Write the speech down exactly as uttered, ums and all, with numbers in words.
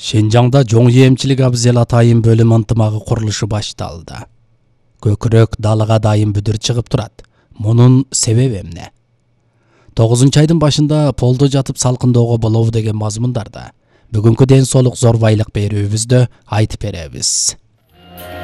Шинжаңда жоңжи эмчилик абзел атайын бөлүм ынтымагы курулушу башталды. Көкүрөк далыга дайым бүдүр чыгып турат. Мунун себеби эмне? тогузунчу айдын башында полдо жатып салкындоого болобу деген мазмундарда бүгүнкү ден соолук зор байлык берүүбүздө айтып беребиз.